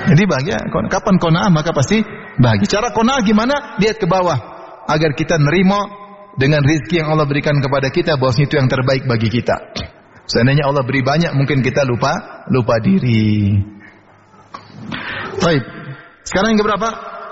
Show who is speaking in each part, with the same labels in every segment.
Speaker 1: Jadi bahagia. Kapan qanaah maka pasti bahagia. Cara qanaah gimana? Lihat ke bawah agar kita nerima dengan rezeki yang Allah berikan kepada kita, bahwa itu yang terbaik bagi kita. Seandainya Allah beri banyak, mungkin kita lupa diri. Baik. Sekarang yang keberapa?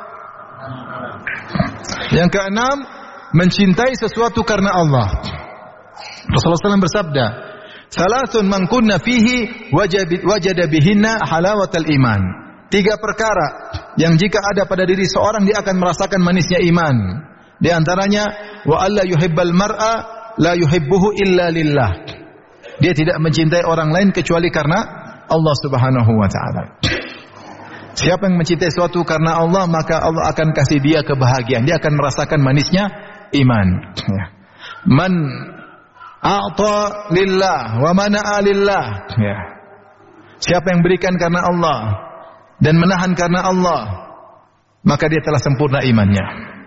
Speaker 1: Yang keenam, mencintai sesuatu karena Allah. Rasulullah SAW bersabda, "Salasun man kunna fihi wajada bihinna halawatal iman." 3 perkara yang jika ada pada diri seorang dia akan merasakan manisnya iman. Di antaranya, wa alla yuhibbal mar'a la yuhibbuhu illa lillah. Dia tidak mencintai orang lain kecuali karena Allah Subhanahu wa taala. Siapa yang mencintai sesuatu karena Allah, maka Allah akan kasih dia kebahagiaan. Dia akan merasakan manisnya iman. Man a'ta lillah wa mana'a lillah. Siapa yang berikan karena Allah dan menahan karena Allah, maka dia telah sempurna imannya.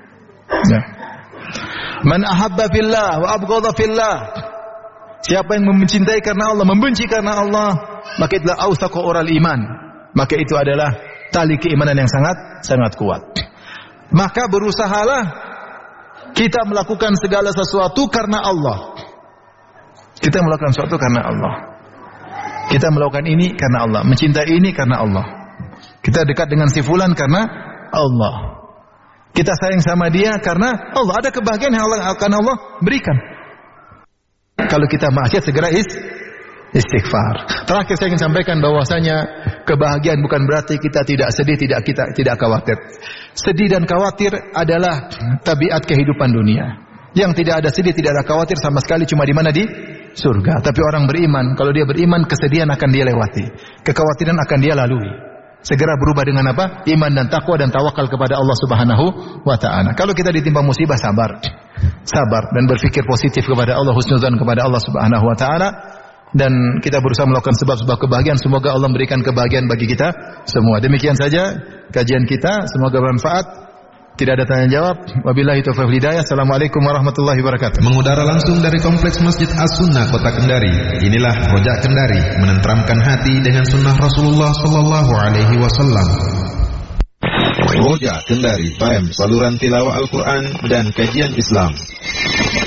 Speaker 1: Man ahabba fillah wa abghadha fillah. Siapa yang mencintai karena Allah, membenci karena Allah, maka itulah awsaqu ural iman. Maka itu adalah tali keimanan yang sangat kuat. Maka berusahalah kita melakukan segala sesuatu karena Allah. Kita melakukan sesuatu karena Allah. Kita melakukan ini karena Allah, mencintai ini karena Allah. Kita dekat dengan si fulan karena Allah. Kita sayang sama dia karena Allah. Ada kebahagiaan yang akan Allah berikan. Kalau kita maksiat, segera istighfar. Terakhir saya ingin sampaikan bahwasanya kebahagiaan bukan berarti kita tidak sedih, tidak khawatir. Sedih dan khawatir adalah tabiat kehidupan dunia. Yang tidak ada sedih, tidak ada khawatir sama sekali, cuma di mana? Di surga. Tapi orang beriman, kalau dia beriman, kesedihan akan dia lewati, kekhawatiran akan dia lalui. Segera berubah dengan apa? Iman dan takwa dan tawakal kepada Allah Subhanahu wa taala. Kalau kita ditimpa musibah, sabar dan berpikir positif kepada Allah, husnuzan kepada Allah Subhanahu wa taala, dan kita berusaha melakukan sebab-sebab kebahagiaan. Semoga Allah memberikan kebahagiaan bagi kita semua. Demikian saja kajian kita, semoga bermanfaat. Tidak ada tanya jawab. Wabillahi taufiq wal hidayah. Assalamualaikum warahmatullahi wabarakatuh.
Speaker 2: Mengudara langsung dari Kompleks Masjid As-Sunnah Kota Kendari. Inilah Rojak Kendari, menenteramkan hati dengan sunnah Rasulullah sallallahu alaihi wasallam. Rojak Kendari, FM saluran tilawah Al-Quran dan kajian Islam.